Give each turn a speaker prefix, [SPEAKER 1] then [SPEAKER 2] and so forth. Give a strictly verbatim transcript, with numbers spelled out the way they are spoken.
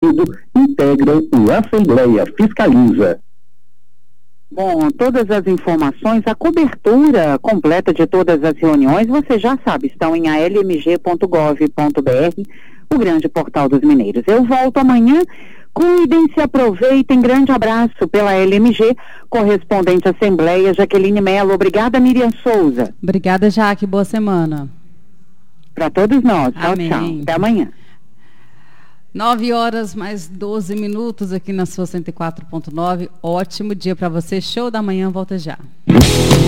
[SPEAKER 1] Executivo integram o Assembleia Fiscaliza.
[SPEAKER 2] Bom, todas as informações, a cobertura completa de todas as reuniões, você já sabe, estão em a l m g ponto gov ponto b r, o grande portal dos mineiros. Eu volto amanhã. Cuidem-se, aproveitem. Grande abraço pela L M G, correspondente Assembleia, Jaqueline Mello. Obrigada, Miriam Souza.
[SPEAKER 3] Obrigada, Jaque. Boa semana.
[SPEAKER 2] Para todos nós. Tchau,
[SPEAKER 3] Amém.
[SPEAKER 2] tchau. Até amanhã.
[SPEAKER 3] nove horas mais doze minutos aqui na sua cento e quatro ponto nove. Ótimo dia para você. Show da manhã. Volta já.